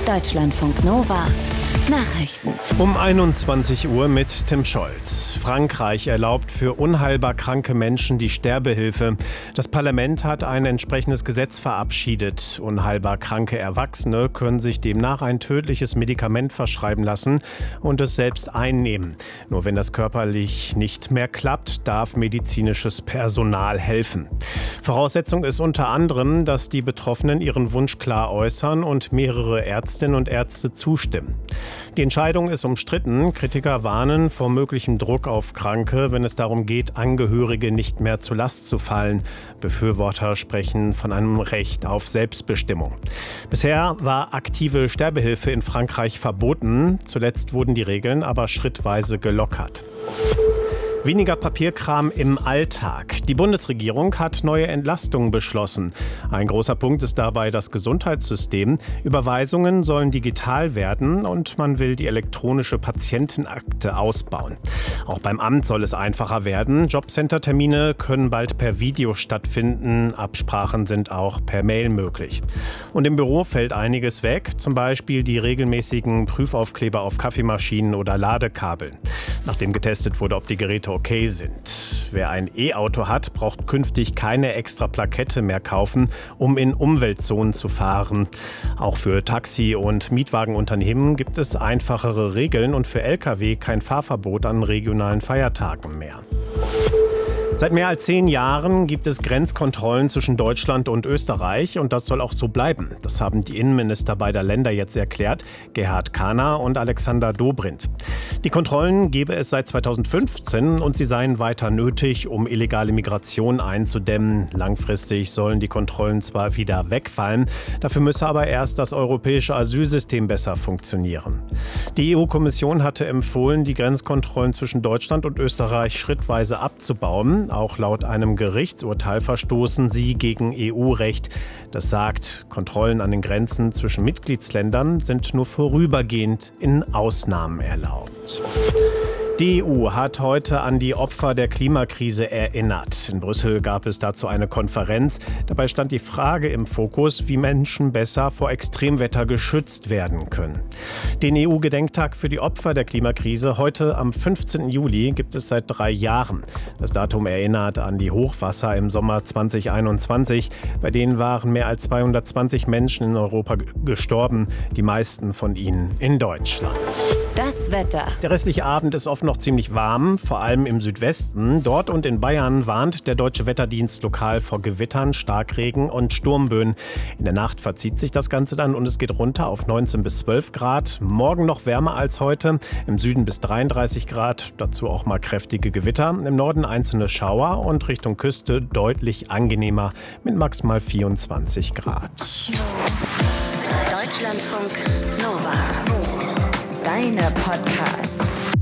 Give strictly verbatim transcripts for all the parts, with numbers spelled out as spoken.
Deutschlandfunk Nova Nachrichten. Um einundzwanzig Uhr mit Tim Scholz. Frankreich erlaubt für unheilbar kranke Menschen die Sterbehilfe. Das Parlament hat ein entsprechendes Gesetz verabschiedet. Unheilbar kranke Erwachsene können sich demnach ein tödliches Medikament verschreiben lassen und es selbst einnehmen. Nur wenn das körperlich nicht mehr klappt, darf medizinisches Personal helfen. Voraussetzung ist unter anderem, dass die Betroffenen ihren Wunsch klar äußern und mehrere Ärztinnen und Ärzte zustimmen. Die Entscheidung ist umstritten. Kritiker warnen vor möglichem Druck auf Kranke, wenn es darum geht, Angehörige nicht mehr zur Last zu fallen. Befürworter sprechen von einem Recht auf Selbstbestimmung. Bisher war aktive Sterbehilfe in Frankreich verboten. Zuletzt wurden die Regeln aber schrittweise gelockert. Weniger Papierkram im Alltag. Die Bundesregierung hat neue Entlastungen beschlossen. Ein großer Punkt ist dabei das Gesundheitssystem. Überweisungen sollen digital werden und man will die elektronische Patientenakte ausbauen. Auch beim Amt soll es einfacher werden. Jobcenter-Termine können bald per Video stattfinden. Absprachen sind auch per Mail möglich. Und im Büro fällt einiges weg, zum Beispiel die regelmäßigen Prüfaufkleber auf Kaffeemaschinen oder Ladekabeln. Nachdem getestet wurde, ob die Geräte okay sind. Wer ein E-Auto hat, braucht künftig keine extra Plakette mehr kaufen, um in Umweltzonen zu fahren. Auch für Taxi- und Mietwagenunternehmen gibt es einfachere Regeln und für L K W kein Fahrverbot an regionalen Feiertagen mehr. Seit mehr als zehn Jahren gibt es Grenzkontrollen zwischen Deutschland und Österreich und das soll auch so bleiben. Das haben die Innenminister beider Länder jetzt erklärt, Gerhard Kahner und Alexander Dobrindt. Die Kontrollen gebe es seit zweitausendfünfzehn und sie seien weiter nötig, um illegale Migration einzudämmen. Langfristig sollen die Kontrollen zwar wieder wegfallen, dafür müsse aber erst das europäische Asylsystem besser funktionieren. Die E U-Kommission hatte empfohlen, die Grenzkontrollen zwischen Deutschland und Österreich schrittweise abzubauen. Auch laut einem Gerichtsurteil verstoßen sie gegen E U-Recht. Das sagt, Kontrollen an den Grenzen zwischen Mitgliedsländern sind nur vorübergehend in Ausnahmen erlaubt. Die E U hat heute an die Opfer der Klimakrise erinnert. In Brüssel gab es dazu eine Konferenz. Dabei stand die Frage im Fokus, wie Menschen besser vor Extremwetter geschützt werden können. Den E U-Gedenktag für die Opfer der Klimakrise heute am fünfzehnten Juli gibt es seit drei Jahren. Das Datum erinnert an die Hochwasser im Sommer zweitausendeinundzwanzig. Bei denen waren mehr als zweihundertzwanzig Menschen in Europa gestorben, die meisten von ihnen in Deutschland. Das Wetter. Der restliche Abend ist oft noch ziemlich warm, vor allem im Südwesten. Dort und in Bayern warnt der Deutsche Wetterdienst lokal vor Gewittern, Starkregen und Sturmböen. In der Nacht verzieht sich das Ganze dann und es geht runter auf neunzehn bis zwölf Grad. Morgen noch wärmer als heute, im Süden bis dreiunddreißig Grad, dazu auch mal kräftige Gewitter. Im Norden einzelne Schauer und Richtung Küste deutlich angenehmer mit maximal vierundzwanzig Grad. Deutschlandfunk Nova. Deine Podcasts.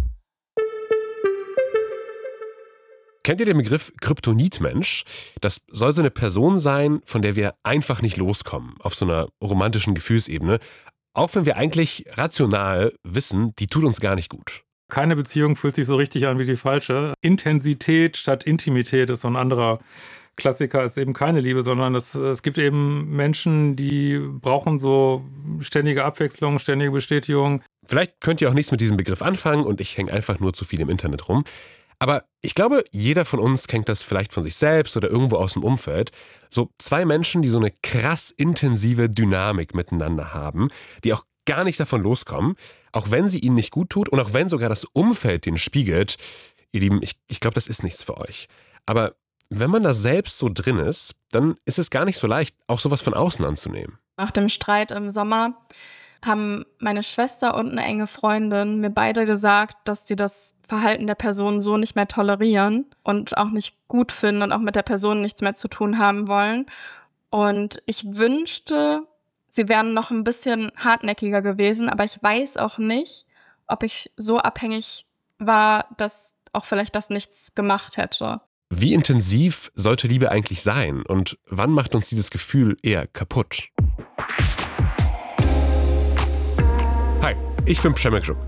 Kennt ihr den Begriff Kryptonitmensch? Das soll so eine Person sein, von der wir einfach nicht loskommen, auf so einer romantischen Gefühlsebene. Auch wenn wir eigentlich rational wissen, die tut uns gar nicht gut. Keine Beziehung fühlt sich so richtig an wie die falsche. Intensität statt Intimität ist so ein anderer Klassiker, ist eben keine Liebe, sondern es, es gibt eben Menschen, die brauchen so ständige Abwechslung, ständige Bestätigung. Vielleicht könnt ihr auch nichts mit diesem Begriff anfangen und ich hänge einfach nur zu viel im Internet rum. Aber ich glaube, jeder von uns kennt das vielleicht von sich selbst oder irgendwo aus dem Umfeld. So zwei Menschen, die so eine krass intensive Dynamik miteinander haben, die auch gar nicht davon loskommen, auch wenn sie ihnen nicht gut tut und auch wenn sogar das Umfeld den spiegelt. Ihr Lieben, ich, ich glaube, das ist nichts für euch. Aber wenn man da selbst so drin ist, dann ist es gar nicht so leicht, auch sowas von außen anzunehmen. Nach dem Streit im Sommer haben meine Schwester und eine enge Freundin mir beide gesagt, dass sie das Verhalten der Person so nicht mehr tolerieren und auch nicht gut finden und auch mit der Person nichts mehr zu tun haben wollen. Und ich wünschte, sie wären noch ein bisschen hartnäckiger gewesen, aber ich weiß auch nicht, ob ich so abhängig war, dass auch vielleicht das nichts gemacht hätte. Wie intensiv sollte Liebe eigentlich sein und wann macht uns dieses Gefühl eher kaputt? Hi, ich bin Przemek Żuk.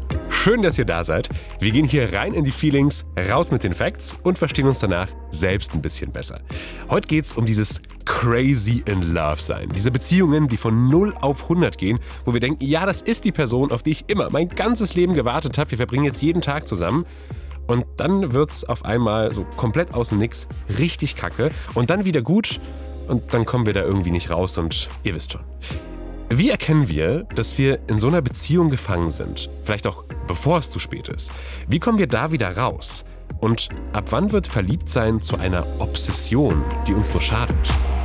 schön, dass ihr da seid. Wir gehen hier rein in die Feelings, raus mit den Facts und verstehen uns danach selbst ein bisschen besser. Heute geht's um dieses crazy in love sein. Diese Beziehungen, die von null auf hundert gehen, wo wir denken, ja, das ist die Person, auf die ich immer mein ganzes Leben gewartet habe. Wir verbringen jetzt jeden Tag zusammen. Und dann wird's auf einmal so komplett aus dem Nix richtig kacke und dann wieder gut und dann kommen wir da irgendwie nicht raus und ihr wisst schon. Wie erkennen wir, dass wir in so einer Beziehung gefangen sind? Vielleicht auch bevor es zu spät ist. Wie kommen wir da wieder raus? Und ab wann wird Verliebtsein zu einer Obsession, die uns nur schadet?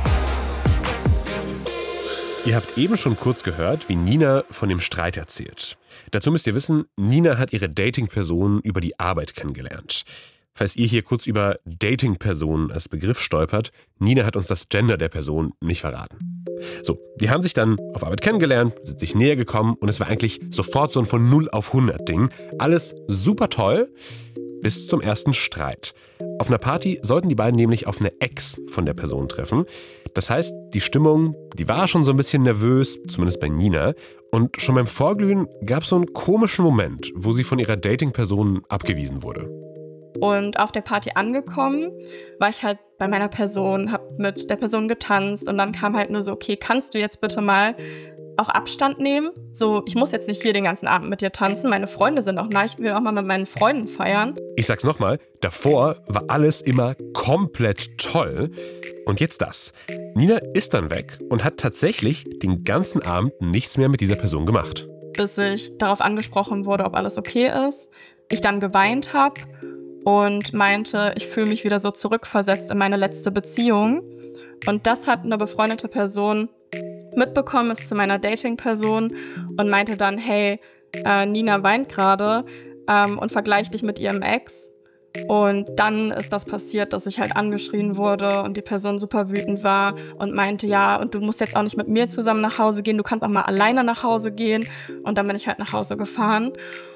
Ihr habt eben schon kurz gehört, wie Nina von dem Streit erzählt. Dazu müsst ihr wissen, Nina hat ihre Dating-Person über die Arbeit kennengelernt. Falls ihr hier kurz über Dating-Person als Begriff stolpert, Nina hat uns das Gender der Person nicht verraten. So, die haben sich dann auf Arbeit kennengelernt, sind sich näher gekommen und es war eigentlich sofort so ein von null auf hundert Ding. Alles super toll, bis zum ersten Streit. Auf einer Party sollten die beiden nämlich auf eine Ex von der Person treffen. Das heißt, die Stimmung, die war schon so ein bisschen nervös, zumindest bei Nina. Und schon beim Vorglühen gab es so einen komischen Moment, wo sie von ihrer Dating-Person abgewiesen wurde. Und auf der Party angekommen, war ich halt bei meiner Person, hab mit der Person getanzt und dann kam halt nur so, okay, kannst du jetzt bitte mal auch Abstand nehmen? So, ich muss jetzt nicht hier den ganzen Abend mit dir tanzen, meine Freunde sind auch nah, ich will auch mal mit meinen Freunden feiern. Ich sag's nochmal, davor war alles immer komplett toll. Und jetzt das. Nina ist dann weg und hat tatsächlich den ganzen Abend nichts mehr mit dieser Person gemacht. Bis ich darauf angesprochen wurde, ob alles okay ist, ich dann geweint habe und meinte, ich fühle mich wieder so zurückversetzt in meine letzte Beziehung. Und das hat eine befreundete Person mitbekommen, ist zu meiner Dating-Person und meinte dann, hey, äh, Nina weint gerade ähm, und vergleicht dich mit ihrem Ex. Und dann ist das passiert, dass ich halt angeschrien wurde und die Person super wütend war und meinte, ja, und du musst jetzt auch nicht mit mir zusammen nach Hause gehen, du kannst auch mal alleine nach Hause gehen. Und dann bin ich halt nach Hause gefahren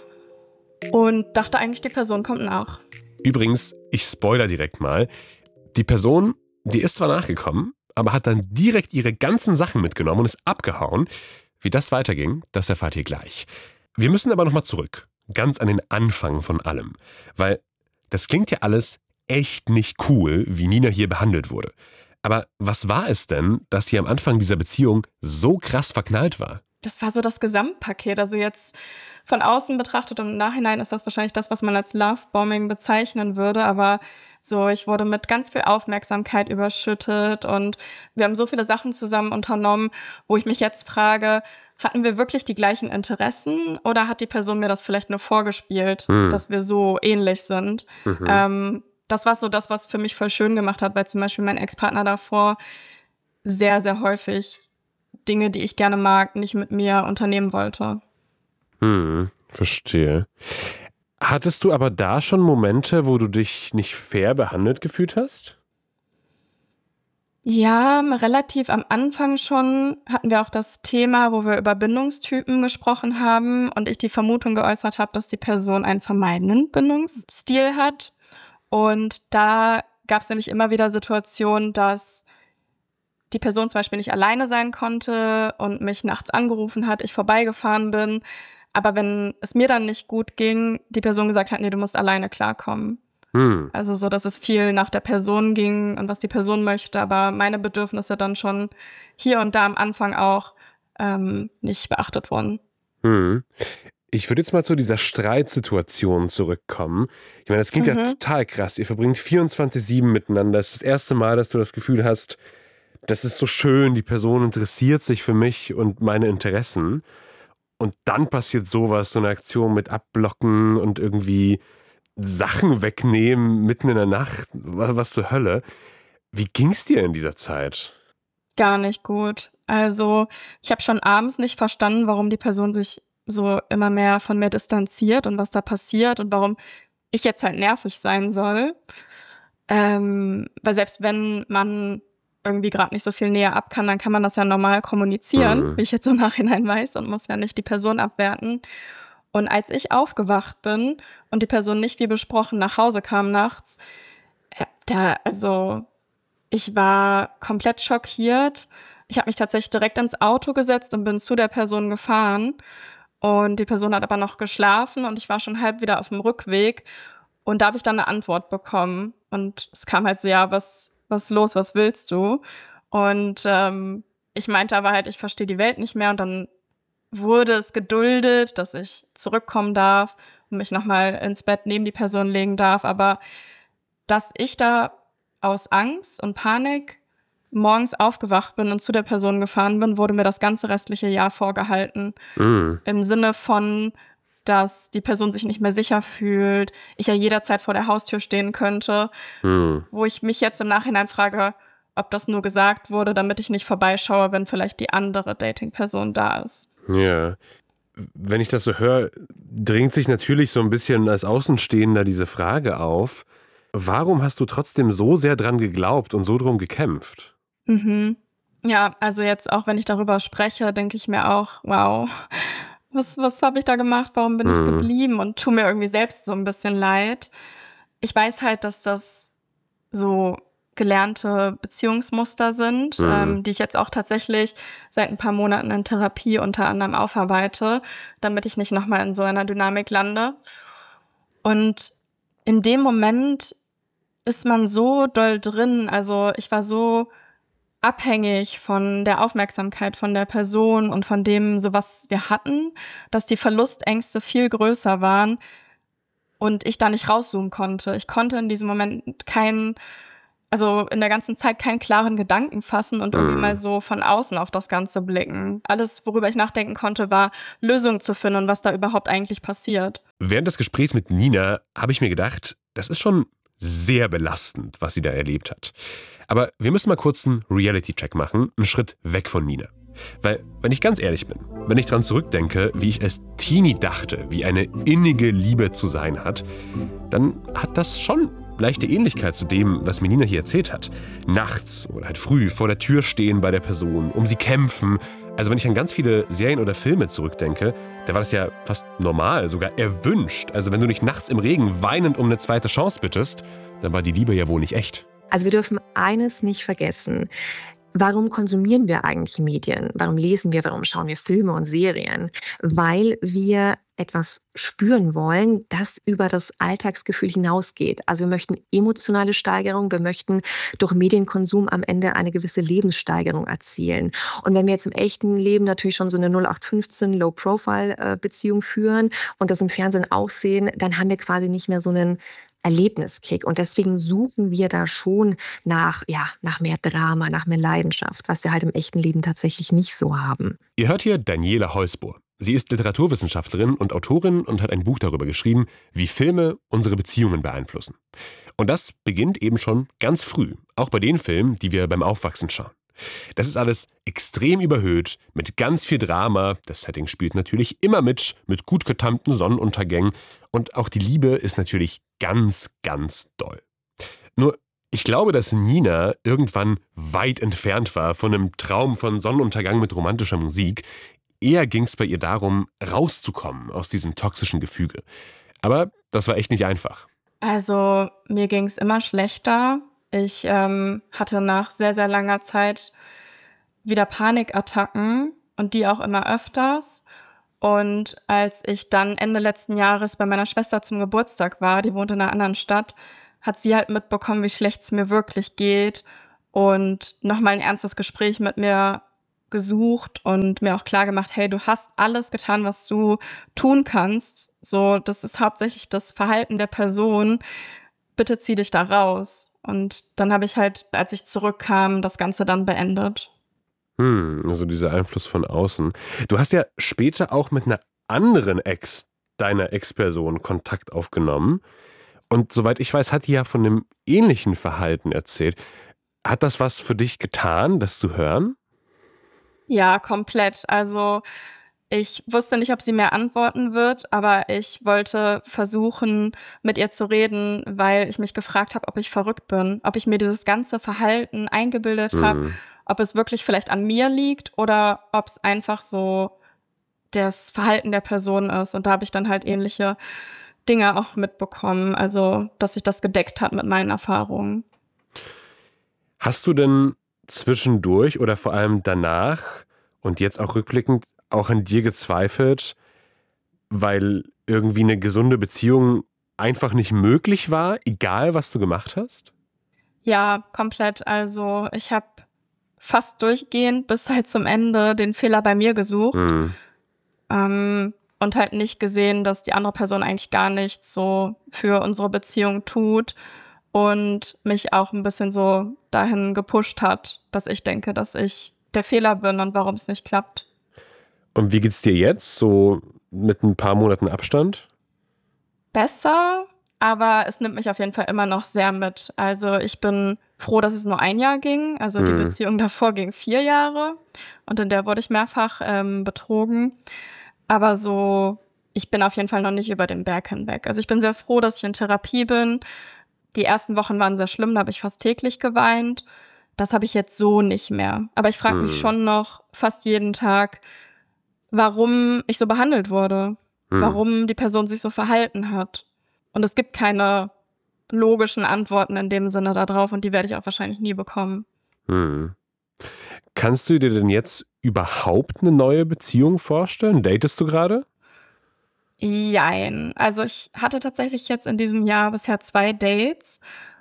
und dachte eigentlich, die Person kommt nach. Übrigens, ich spoiler direkt mal, die Person, die ist zwar nachgekommen, aber hat dann direkt ihre ganzen Sachen mitgenommen und ist abgehauen. Wie das weiterging, das erfahrt ihr gleich. Wir müssen aber nochmal zurück, ganz an den Anfang von allem, weil das klingt ja alles echt nicht cool, wie Nina hier behandelt wurde. Aber was war es denn, dass sie am Anfang dieser Beziehung so krass verknallt war? Das war so das Gesamtpaket. Also jetzt von außen betrachtet und im Nachhinein ist das wahrscheinlich das, was man als Lovebombing bezeichnen würde. Aber so, ich wurde mit ganz viel Aufmerksamkeit überschüttet und wir haben so viele Sachen zusammen unternommen, wo ich mich jetzt frage, hatten wir wirklich die gleichen Interessen oder hat die Person mir das vielleicht nur vorgespielt, mhm. dass wir so ähnlich sind? Mhm. Ähm, das war so das, was für mich voll schön gemacht hat, weil zum Beispiel mein Ex-Partner davor sehr, sehr häufig Dinge, die ich gerne mag, nicht mit mir unternehmen wollte. Hm, verstehe. Hattest du aber da schon Momente, wo du dich nicht fair behandelt gefühlt hast? Ja, relativ am Anfang schon hatten wir auch das Thema, wo wir über Bindungstypen gesprochen haben und ich die Vermutung geäußert habe, dass die Person einen vermeidenden Bindungsstil hat. Und da gab es nämlich immer wieder Situationen, dass die Person zum Beispiel nicht alleine sein konnte und mich nachts angerufen hat, ich vorbeigefahren bin. Aber wenn es mir dann nicht gut ging, die Person gesagt hat, nee, du musst alleine klarkommen. Hm. Also so, dass es viel nach der Person ging und was die Person möchte, aber meine Bedürfnisse dann schon hier und da am Anfang auch ähm, nicht beachtet wurden. Hm. Ich würde jetzt mal zu dieser Streitsituation zurückkommen. Ich meine, das klingt mhm. ja total krass. Ihr verbringt vierundzwanzig sieben miteinander. Das ist das erste Mal, dass du das Gefühl hast, das ist so schön, die Person interessiert sich für mich und meine Interessen. Und dann passiert sowas, so eine Aktion mit Abblocken und irgendwie Sachen wegnehmen mitten in der Nacht. Was, was zur Hölle. Wie ging's dir in dieser Zeit? Gar nicht gut. Also ich habe schon abends nicht verstanden, warum die Person sich so immer mehr von mir distanziert und was da passiert und warum ich jetzt halt nervig sein soll. Ähm, weil selbst wenn man irgendwie gerade nicht so viel näher ab kann, dann kann man das ja normal kommunizieren, mhm. wie ich jetzt im Nachhinein weiß und muss ja nicht die Person abwerten. Und als ich aufgewacht bin und die Person nicht wie besprochen nach Hause kam nachts, da, also ich war komplett schockiert. Ich habe mich tatsächlich direkt ins Auto gesetzt und bin zu der Person gefahren Und die Person hat aber noch geschlafen und ich war schon halb wieder auf dem Rückweg. Und da habe ich dann eine Antwort bekommen. Und es kam halt so, ja, was, was ist los, was willst du? Und ähm, ich meinte aber halt, ich verstehe die Welt nicht mehr. Und dann wurde es geduldet, dass ich zurückkommen darf und mich nochmal ins Bett neben die Person legen darf. Aber dass ich da aus Angst und Panik morgens aufgewacht bin und zu der Person gefahren bin, wurde mir das ganze restliche Jahr vorgehalten. Mhm. Im Sinne von, dass die Person sich nicht mehr sicher fühlt, ich ja jederzeit vor der Haustür stehen könnte, Mhm. wo ich mich jetzt im Nachhinein frage, ob das nur gesagt wurde, damit ich nicht vorbeischaue, wenn vielleicht die andere Dating-Person da ist. Ja. Wenn ich das so höre, dringt sich natürlich so ein bisschen als Außenstehender diese Frage auf, warum hast du trotzdem so sehr dran geglaubt und so drum gekämpft? Mhm. Ja, also jetzt auch, wenn ich darüber spreche, denke ich mir auch, wow, was, was habe ich da gemacht? Warum bin ich Mhm. geblieben? Und tu mir irgendwie selbst so ein bisschen leid. Ich weiß halt, dass das so gelernte Beziehungsmuster sind, Mhm. ähm, die ich jetzt auch tatsächlich seit ein paar Monaten in Therapie unter anderem aufarbeite, damit ich nicht nochmal in so einer Dynamik lande. Und in dem Moment ist man so doll drin, also ich war so abhängig von der Aufmerksamkeit von der Person und von dem, so was wir hatten, dass die Verlustängste viel größer waren und ich da nicht rauszoomen konnte. Ich konnte in diesem Moment keinen, also in der ganzen Zeit keinen klaren Gedanken fassen und irgendwie Mhm. mal so von außen auf das Ganze blicken. Alles, worüber ich nachdenken konnte, war Lösungen zu finden und was da überhaupt eigentlich passiert. Während des Gesprächs mit Nina habe ich mir gedacht, das ist schon sehr belastend, was sie da erlebt hat. Aber wir müssen mal kurz einen Reality-Check machen, einen Schritt weg von Nina. Weil, wenn ich ganz ehrlich bin, wenn ich dran zurückdenke, wie ich als Teenie dachte, wie eine innige Liebe zu sein hat, dann hat das schon leichte Ähnlichkeit zu dem, was mir Nina hier erzählt hat. Nachts oder halt früh vor der Tür stehen bei der Person, um sie kämpfen. Also wenn ich an ganz viele Serien oder Filme zurückdenke, da war das ja fast normal, sogar erwünscht. Also wenn du nicht nachts im Regen weinend um eine zweite Chance bittest, dann war die Liebe ja wohl nicht echt. Also wir dürfen eines nicht vergessen. Warum konsumieren wir eigentlich Medien? Warum lesen wir, warum schauen wir Filme und Serien? Weil wir etwas spüren wollen, das über das Alltagsgefühl hinausgeht. Also wir möchten emotionale Steigerung, wir möchten durch Medienkonsum am Ende eine gewisse Lebenssteigerung erzielen. Und wenn wir jetzt im echten Leben natürlich schon so eine null acht fünfzehn Low-Profile-Beziehung führen und das im Fernsehen auch sehen, dann haben wir quasi nicht mehr so einen Erlebniskick. Und deswegen suchen wir da schon nach, ja, nach mehr Drama, nach mehr Leidenschaft, was wir halt im echten Leben tatsächlich nicht so haben. Ihr hört hier Daniela Heusbohr. Sie ist Literaturwissenschaftlerin und Autorin und hat ein Buch darüber geschrieben, wie Filme unsere Beziehungen beeinflussen. Und das beginnt eben schon ganz früh, auch bei den Filmen, die wir beim Aufwachsen schauen. Das ist alles extrem überhöht, mit ganz viel Drama. Das Setting spielt natürlich immer mit, mit gut getimten Sonnenuntergängen. Und auch die Liebe ist natürlich ganz, ganz doll. Nur, ich glaube, dass Nina irgendwann weit entfernt war von einem Traum von Sonnenuntergang mit romantischer Musik. Eher ging es bei ihr darum, rauszukommen aus diesem toxischen Gefüge. Aber das war echt nicht einfach. Also mir ging es immer schlechter. Ich ähm, hatte nach sehr, sehr langer Zeit wieder Panikattacken und die auch immer öfters. Und als ich dann Ende letzten Jahres bei meiner Schwester zum Geburtstag war, die wohnt in einer anderen Stadt, hat sie halt mitbekommen, wie schlecht es mir wirklich geht und nochmal ein ernstes Gespräch mit mir gesucht und mir auch klar gemacht, hey, du hast alles getan, was du tun kannst. So, das ist hauptsächlich das Verhalten der Person. Bitte zieh dich da raus. Und dann habe ich halt, als ich zurückkam, das Ganze dann beendet. Hm, also dieser Einfluss von außen. Du hast ja später auch mit einer anderen Ex deiner Ex-Person Kontakt aufgenommen. Und soweit ich weiß, hat die ja von einem ähnlichen Verhalten erzählt. Hat das was für dich getan, das zu hören? Ja, komplett. Also ich wusste nicht, ob sie mir antworten wird, aber ich wollte versuchen, mit ihr zu reden, weil ich mich gefragt habe, ob ich verrückt bin, ob ich mir dieses ganze Verhalten eingebildet habe, Mhm. ob es wirklich vielleicht an mir liegt oder ob es einfach so das Verhalten der Person ist. Und da habe ich dann halt ähnliche Dinge auch mitbekommen, also dass sich das gedeckt hat mit meinen Erfahrungen. Hast du denn zwischendurch oder vor allem danach und jetzt auch rückblickend auch an dir gezweifelt, weil irgendwie eine gesunde Beziehung einfach nicht möglich war, egal was du gemacht hast? Ja, komplett. Also ich habe fast durchgehend bis halt zum Ende den Fehler bei mir gesucht. Mhm. Ähm, und halt nicht gesehen, dass die andere Person eigentlich gar nichts so für unsere Beziehung tut und mich auch ein bisschen so dahin gepusht hat, dass ich denke, dass ich der Fehler bin und warum es nicht klappt. Und wie geht's dir jetzt, so mit ein paar Monaten Abstand? Besser, aber es nimmt mich auf jeden Fall immer noch sehr mit. Also ich bin froh, dass es nur ein Jahr ging. Also die Mhm. Beziehung davor ging vier Jahre und in der wurde ich mehrfach ähm, betrogen. Aber so, ich bin auf jeden Fall noch nicht über den Berg hinweg. Also ich bin sehr froh, dass ich in Therapie bin. Die ersten Wochen waren sehr schlimm, da habe ich fast täglich geweint. Das habe ich jetzt so nicht mehr. Aber ich frage mich Hm. schon noch fast jeden Tag, warum ich so behandelt wurde. Hm. Warum die Person sich so verhalten hat. Und es gibt keine logischen Antworten in dem Sinne darauf und die werde ich auch wahrscheinlich nie bekommen. Hm. Kannst du dir denn jetzt überhaupt eine neue Beziehung vorstellen? Datest du gerade? Jein. Also ich hatte tatsächlich jetzt in diesem Jahr bisher zwei Dates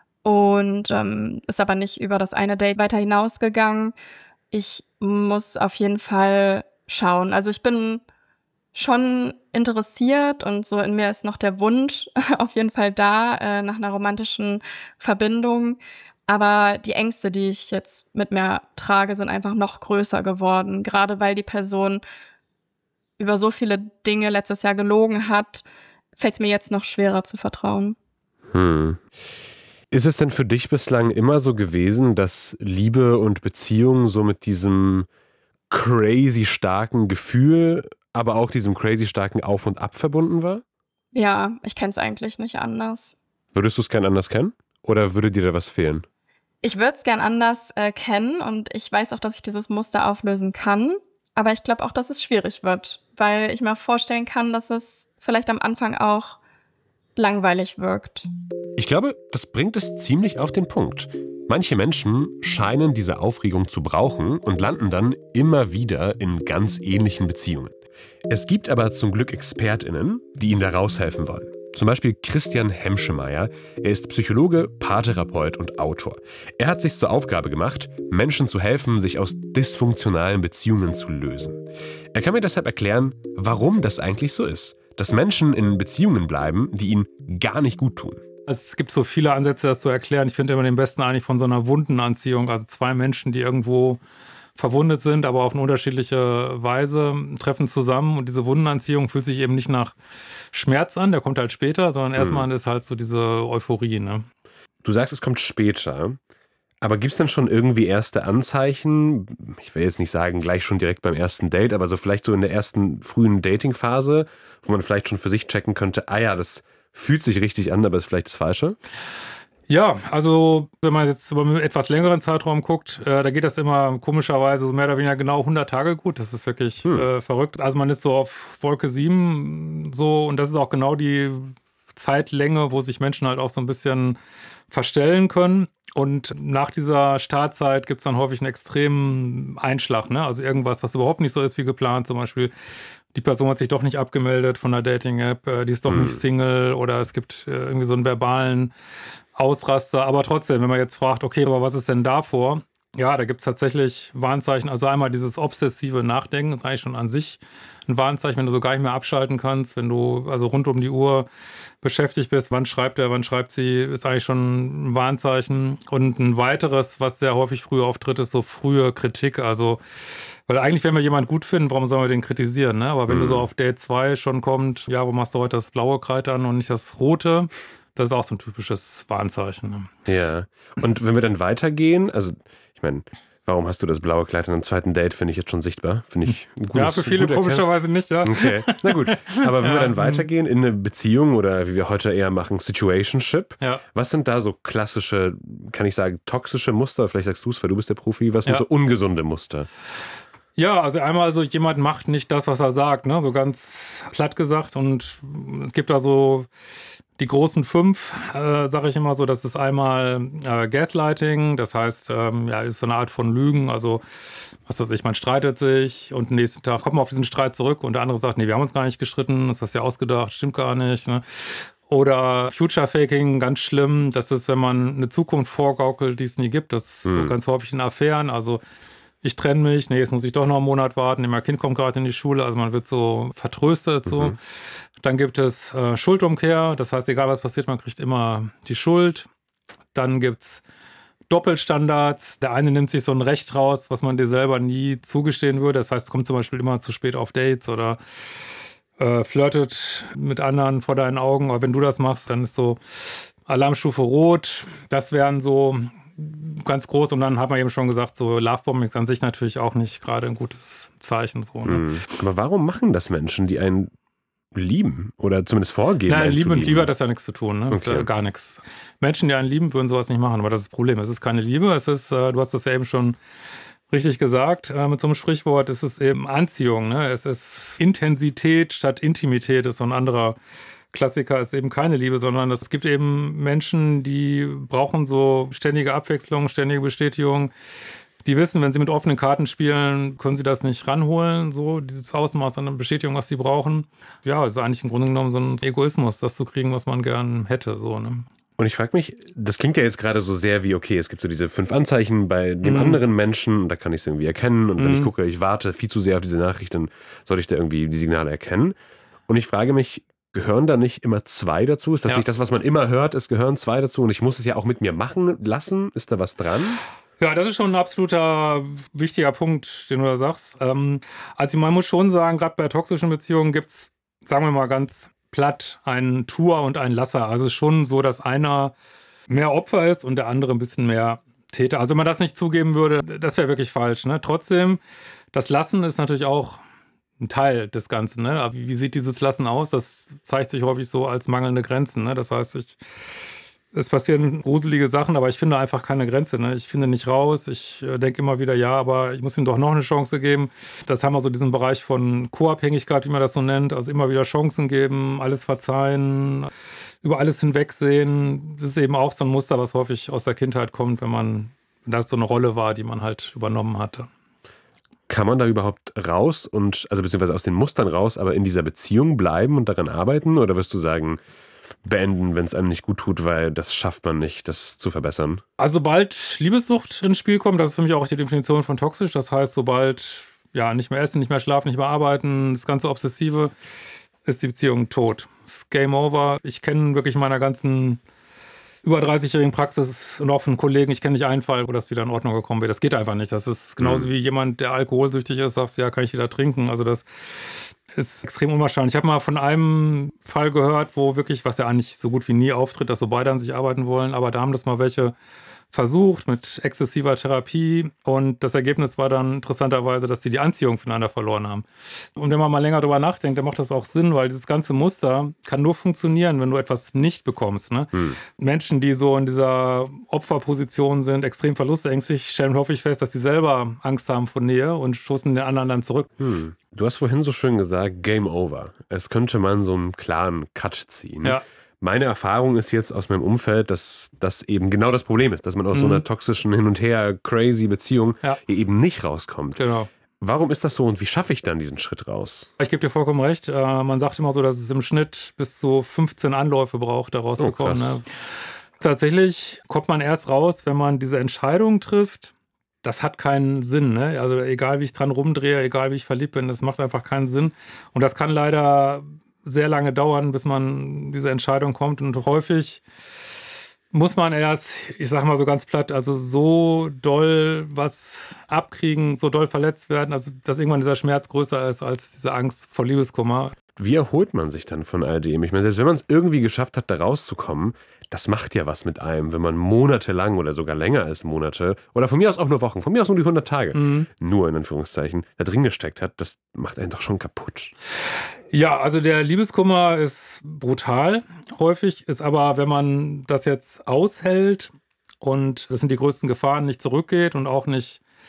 und ähm, ist aber nicht über das eine Date weiter hinausgegangen. Ich muss auf jeden Fall schauen. Also ich bin schon interessiert und so in mir ist noch der Wunsch auf jeden Fall da äh, nach einer romantischen Verbindung. Aber die Ängste, die ich jetzt mit mir trage, sind einfach noch größer geworden. Gerade weil die Person über so viele Dinge letztes Jahr gelogen hat, fällt es mir jetzt noch schwerer zu vertrauen. Hm. Ist es denn für dich bislang immer so gewesen, dass Liebe und Beziehung so mit diesem crazy starken Gefühl, aber auch diesem crazy starken Auf und Ab verbunden war? Ja, ich kenne es eigentlich nicht anders. Würdest du es gern anders kennen? Oder würde dir da was fehlen? Ich würde es gern anders äh, kennen und ich weiß auch, dass ich dieses Muster auflösen kann. Aber ich glaube auch, dass es schwierig wird, weil ich mir vorstellen kann, dass es vielleicht am Anfang auch langweilig wirkt. Ich glaube, das bringt es ziemlich auf den Punkt. Manche Menschen scheinen diese Aufregung zu brauchen und landen dann immer wieder in ganz ähnlichen Beziehungen. Es gibt aber zum Glück ExpertInnen, die ihnen da raushelfen wollen. Zum Beispiel Christian Hemschemeyer. Er ist Psychologe, Paartherapeut und Autor. Er hat sich zur Aufgabe gemacht, Menschen zu helfen, sich aus dysfunktionalen Beziehungen zu lösen. Er kann mir deshalb erklären, warum das eigentlich so ist, dass Menschen in Beziehungen bleiben, die ihnen gar nicht gut tun. Es gibt so viele Ansätze, das zu erklären. Ich finde immer den besten eigentlich von so einer Wundenanziehung. Also zwei Menschen, die irgendwo verwundet sind, aber auf eine unterschiedliche Weise, treffen zusammen. Und diese Wundenanziehung fühlt sich eben nicht nach Schmerz an, der kommt halt später, sondern erstmal ist halt so diese Euphorie. Ne? Du sagst, es kommt später. Aber gibt es denn schon irgendwie erste Anzeichen? Ich will jetzt nicht sagen, gleich schon direkt beim ersten Date, aber so vielleicht so in der ersten frühen Dating-Phase, wo man vielleicht schon für sich checken könnte, ah ja, das fühlt sich richtig an, aber ist vielleicht das Falsche? Ja, also wenn man jetzt über einen etwas längeren Zeitraum guckt, äh, da geht das immer komischerweise so mehr oder weniger genau hundert Tage gut. Das ist wirklich hm. äh, verrückt. Also man ist so auf Wolke sieben so und das ist auch genau die Zeitlänge, wo sich Menschen halt auch so ein bisschen verstellen können. Und nach dieser Startzeit gibt es dann häufig einen extremen Einschlag. Ne? Also irgendwas, was überhaupt nicht so ist wie geplant. Zum Beispiel, die Person hat sich doch nicht abgemeldet von der Dating-App, äh, die ist doch hm. nicht Single oder es gibt äh, irgendwie so einen verbalen Ausraster. Aber trotzdem, wenn man jetzt fragt, okay, aber was ist denn davor? Ja, da gibt es tatsächlich Warnzeichen. Also einmal dieses obsessive Nachdenken ist eigentlich schon an sich ein Warnzeichen, wenn du so gar nicht mehr abschalten kannst, wenn du also rund um die Uhr beschäftigt bist. Wann schreibt er, wann schreibt sie, ist eigentlich schon ein Warnzeichen. Und ein weiteres, was sehr häufig früh auftritt, ist so frühe Kritik. Also, weil eigentlich, wenn wir jemanden gut finden, warum sollen wir den kritisieren? Ne? Aber wenn mhm. du so auf Date zwei schon kommt, ja, warum machst du heute das blaue Kleid an und nicht das rote? Das ist auch so ein typisches Warnzeichen. Ne? Ja. Und wenn wir dann weitergehen, also ich meine, warum hast du das blaue Kleid an einem zweiten Date, finde ich jetzt schon sichtbar. Finde ich gut. Ja, für viele komischerweise nicht, ja. Okay, na gut. Aber wenn ja, wir dann weitergehen in eine Beziehung oder wie wir heute eher machen, Situationship, ja. was sind da so klassische, kann ich sagen, toxische Muster? Vielleicht sagst du es, weil du bist der Profi. Was sind ja. so ungesunde Muster? Ja, also einmal so, jemand macht nicht das, was er sagt, ne? So ganz platt gesagt. Und es gibt da so die großen fünf, äh, sage ich immer so, das ist einmal äh, Gaslighting, das heißt, ähm, ja, ist so eine Art von Lügen. Also was weiß ich, man streitet sich und am nächsten Tag kommt man auf diesen Streit zurück und der andere sagt, nee, wir haben uns gar nicht gestritten, das hast du ja ausgedacht, stimmt gar nicht. Ne? Oder Future Faking, ganz schlimm, das ist, wenn man eine Zukunft vorgaukelt, die es nie gibt, das ist Mhm. so ganz häufig in Affären, also ich trenne mich, nee, jetzt muss ich doch noch einen Monat warten, mein Kind kommt gerade in die Schule, also man wird so vertröstet. So. Mhm. Dann gibt es äh, Schuldumkehr, das heißt, egal was passiert, man kriegt immer die Schuld. Dann gibt es Doppelstandards. Der eine nimmt sich so ein Recht raus, was man dir selber nie zugestehen würde. Das heißt, kommt zum Beispiel immer zu spät auf Dates oder äh, flirtet mit anderen vor deinen Augen. Aber wenn du das machst, dann ist so Alarmstufe Rot. Das wären so ganz groß. Und dann hat man eben schon gesagt, so Lovebombing ist an sich natürlich auch nicht gerade ein gutes Zeichen. So, ne? Mhm. Aber warum machen das Menschen, die einen lieben oder zumindest vorgeben? Nein, einen zu Liebe und lieben? Liebe hat das ja nichts zu tun, ne? Okay. Äh, Gar nichts. Menschen, die einen lieben, würden sowas nicht machen, aber das ist das Problem. Es ist keine Liebe, es ist, äh, du hast das ja eben schon richtig gesagt, äh, mit so einem Sprichwort, es ist eben Anziehung, ne? Es ist Intensität statt Intimität, ist so ein anderer Klassiker, ist eben keine Liebe, sondern es gibt eben Menschen, die brauchen so ständige Abwechslung, ständige Bestätigung. Die wissen, wenn sie mit offenen Karten spielen, können sie das nicht ranholen, so dieses Ausmaß an Bestätigung, was sie brauchen. Ja, es ist eigentlich im Grunde genommen so ein Egoismus, das zu kriegen, was man gern hätte. So, ne? Und ich frage mich, das klingt ja jetzt gerade so sehr wie, okay, es gibt so diese fünf Anzeichen bei dem Mhm. anderen Menschen, und da kann ich es irgendwie erkennen. Und wenn Mhm. ich gucke, ich warte viel zu sehr auf diese Nachricht, dann sollte ich da irgendwie die Signale erkennen. Und ich frage mich, gehören da nicht immer zwei dazu? Ist das Ja. nicht das, was man immer hört, es gehören zwei dazu und ich muss es ja auch mit mir machen lassen? Ist da was dran? Ja, das ist schon ein absoluter wichtiger Punkt, den du da sagst. Ähm, also man muss schon sagen, gerade bei toxischen Beziehungen gibt es, sagen wir mal ganz platt, einen Tuer und einen Lasser. Also es ist schon so, dass einer mehr Opfer ist und der andere ein bisschen mehr Täter. Also wenn man das nicht zugeben würde, das wäre wirklich falsch. Ne? Trotzdem, das Lassen ist natürlich auch ein Teil des Ganzen. Ne? Aber Wie, wie sieht dieses Lassen aus? Das zeigt sich häufig so als mangelnde Grenzen. Ne? Das heißt, ich Es passieren gruselige Sachen, aber ich finde einfach keine Grenze. Ne? Ich finde nicht raus. Ich äh, denke immer wieder, ja, aber ich muss ihm doch noch eine Chance geben. Das haben wir so diesen Bereich von Co-Abhängigkeit, wie man das so nennt. Also immer wieder Chancen geben, alles verzeihen, über alles hinwegsehen. Das ist eben auch so ein Muster, was häufig aus der Kindheit kommt, wenn man, wenn das so eine Rolle war, die man halt übernommen hatte. Kann man da überhaupt raus und, also beziehungsweise aus den Mustern raus, aber in dieser Beziehung bleiben und daran arbeiten? Oder wirst du sagen, beenden, wenn es einem nicht gut tut, weil das schafft man nicht, das zu verbessern? Also sobald Liebessucht ins Spiel kommt, das ist für mich auch die Definition von toxisch. Das heißt, sobald ja nicht mehr essen, nicht mehr schlafen, nicht mehr arbeiten, das ganze Obsessive, ist die Beziehung tot. Es ist Game over. Ich kenne wirklich in meiner ganzen über dreißigjährigen Praxis und auch von Kollegen, ich kenne nicht einen Fall, wo das wieder in Ordnung gekommen wäre. Das geht einfach nicht. Das ist genauso Mhm. wie jemand, der alkoholsüchtig ist, sagt, ja, kann ich wieder trinken. Also das ist extrem unwahrscheinlich. Ich habe mal von einem Fall gehört, wo wirklich, was ja eigentlich so gut wie nie auftritt, dass so beide an sich arbeiten wollen, aber da haben das mal welche versucht mit exzessiver Therapie und das Ergebnis war dann interessanterweise, dass die die Anziehung voneinander verloren haben. Und wenn man mal länger drüber nachdenkt, dann macht das auch Sinn, weil dieses ganze Muster kann nur funktionieren, wenn du etwas nicht bekommst. Ne? Hm. Menschen, die so in dieser Opferposition sind, extrem verlustängstlich, stellen häufig fest, dass sie selber Angst haben vor Nähe und stoßen den anderen dann zurück. Hm. Du hast vorhin so schön gesagt, Game over. Es könnte man so einen klaren Cut ziehen. Ja. Meine Erfahrung ist jetzt aus meinem Umfeld, dass das eben genau das Problem ist, dass man aus so einer toxischen Hin- und Her crazy Beziehung Ja. eben nicht rauskommt. Genau. Warum ist das so und wie schaffe ich dann diesen Schritt raus? Ich gebe dir vollkommen recht. Äh, man sagt immer so, dass es im Schnitt bis zu fünfzehn Anläufe braucht, da rauszukommen. krass. Ne? Tatsächlich kommt man erst raus, wenn man diese Entscheidung trifft. Das hat keinen Sinn. Ne? Also egal, wie ich dran rumdrehe, egal, wie ich verliebt bin, das macht einfach keinen Sinn. Und das kann leider sehr lange dauern, bis man diese Entscheidung kommt. Und häufig muss man erst, ich sag mal so ganz platt, also so doll was abkriegen, so doll verletzt werden, also dass irgendwann dieser Schmerz größer ist als diese Angst vor Liebeskummer. Wie erholt man sich dann von all dem? Ich meine, selbst wenn man es irgendwie geschafft hat, da rauszukommen, das macht ja was mit einem, wenn man monatelang oder sogar länger als Monate oder von mir aus auch nur Wochen, von mir aus nur die hundert Tage, Mhm. nur in Anführungszeichen, da drin gesteckt hat, das macht einen doch schon kaputt. Ja, also der Liebeskummer ist brutal häufig, ist aber, wenn man das jetzt aushält und das sind die größten Gefahren, nicht zurückgeht und auch nicht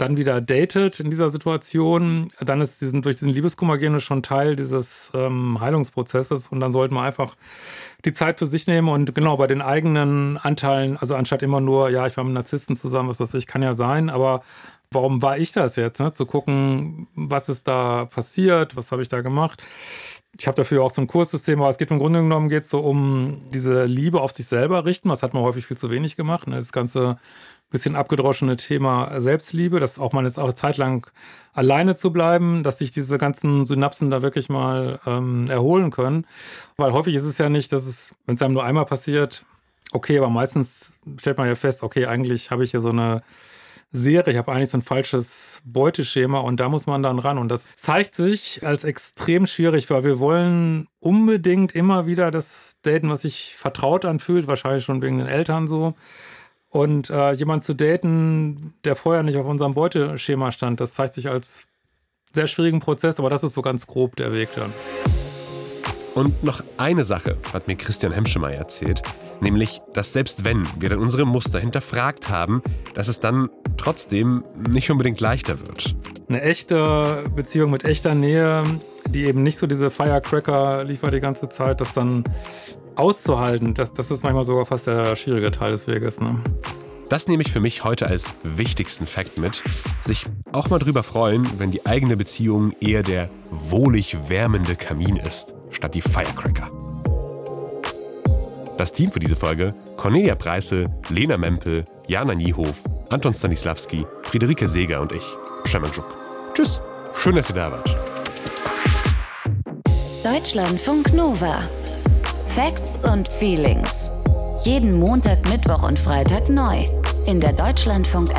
dann wieder datet in dieser Situation, dann ist diesen, durch diesen Liebeskummer schon Teil dieses ähm, Heilungsprozesses und dann sollte man einfach die Zeit für sich nehmen und genau bei den eigenen Anteilen, also anstatt immer nur, ja, ich war mit Narzissten zusammen, was weiß ich, kann ja sein, aber warum war ich das jetzt? Ne? Zu gucken, was ist da passiert, was habe ich da gemacht. Ich habe dafür auch so ein Kurssystem, aber es geht im Grunde genommen geht's so um diese Liebe auf sich selber richten. Das hat man häufig viel zu wenig gemacht. Ne? Das ganze bisschen abgedroschene Thema Selbstliebe, dass auch mal jetzt auch eine Zeit lang alleine zu bleiben, dass sich diese ganzen Synapsen da wirklich mal ähm, erholen können. Weil häufig ist es ja nicht, dass es, wenn es einem nur einmal passiert, okay, aber meistens stellt man ja fest, okay, eigentlich habe ich ja so eine Serie, ich habe eigentlich so ein falsches Beuteschema und da muss man dann ran. Und das zeigt sich als extrem schwierig, weil wir wollen unbedingt immer wieder das daten, was sich vertraut anfühlt, wahrscheinlich schon wegen den Eltern so. Und äh, jemand zu daten, der vorher nicht auf unserem Beuteschema stand, das zeigt sich als sehr schwierigen Prozess, aber das ist so ganz grob der Weg dann. Und noch eine Sache hat mir Christian Hemschemeyer erzählt, nämlich, dass selbst wenn wir dann unsere Muster hinterfragt haben, dass es dann trotzdem nicht unbedingt leichter wird. Eine echte Beziehung mit echter Nähe, die eben nicht so diese Firecracker liefert die ganze Zeit, das dann auszuhalten, das, das ist manchmal sogar fast der schwierige Teil des Weges. Ne? Das nehme ich für mich heute als wichtigsten Fakt mit. Sich auch mal drüber freuen, wenn die eigene Beziehung eher der wohlig wärmende Kamin ist, statt die Firecracker. Das Team für diese Folge: Cornelia Preissel, Lena Mempel, Jana Niehof, Anton Stanislawski, Friederike Seeger und ich, Przemek. Tschüss, schön, dass ihr da wart. Deutschlandfunk Nova. Facts und Feelings. Jeden Montag, Mittwoch und Freitag neu. In der Deutschlandfunk-App